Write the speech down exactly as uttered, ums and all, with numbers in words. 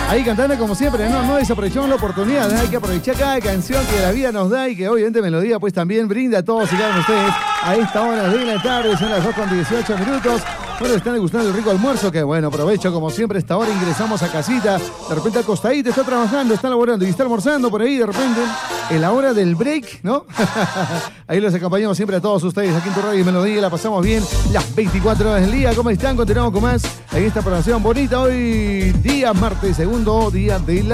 Ahí cantando como siempre, no, no desaprovechamos la oportunidad, ¿eh? Hay que aprovechar cada canción que la vida nos da y que obviamente Melodía pues también brinda a todos y cada uno de ustedes a esta hora de la tarde, son las dos con dieciocho minutos. Bueno, están degustando el rico almuerzo, que bueno, aprovecho como siempre esta hora, ingresamos a casita, de repente acostadito, está trabajando, está laborando y está almorzando por ahí, de repente, en la hora del break, ¿no? Ahí los acompañamos siempre a todos ustedes aquí en tu radio y Melodía, la pasamos bien las veinticuatro horas del día. ¿Cómo están? Continuamos con más en esta programación bonita hoy, día martes, segundo día de la